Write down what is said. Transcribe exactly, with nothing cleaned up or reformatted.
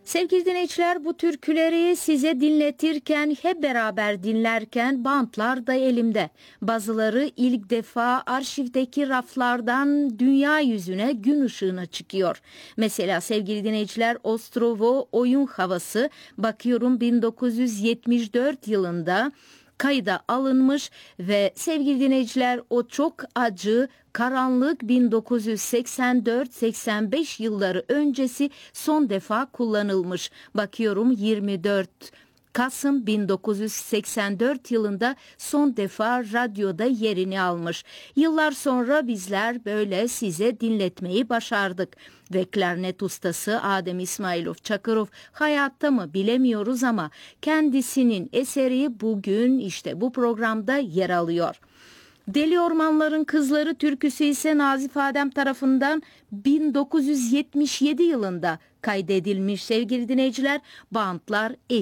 Sevgili dinleyiciler, bu türküleri size dinletirken, hep beraber dinlerken bantlar da elimde. Bazıları ilk defa arşivdeki raflardan dünya yüzüne, gün ışığına çıkıyor. Mesela sevgili dinleyiciler, Ostrovo Oyun Havası, bakıyorum bin dokuz yüz yetmiş dört yılında kayda alınmış ve sevgili dinleyiciler, o çok acı, karanlık bin dokuz yüz seksen dört seksen beş yılları öncesi son defa kullanılmış. Bakıyorum yirmi dört Kasım bin dokuz yüz seksen dört yılında son defa radyoda yerini almış. Yıllar sonra bizler böyle size dinletmeyi başardık. Ve klarnet ustası Adem İsmailov Çakırov hayatta mı bilemiyoruz ama kendisinin eseri bugün işte bu programda yer alıyor. Deli Ormanların Kızları türküsü ise Nazif Adem tarafından bin dokuz yüz yetmiş yedi yılında kaydedilmiş sevgili dinleyiciler. Bantlar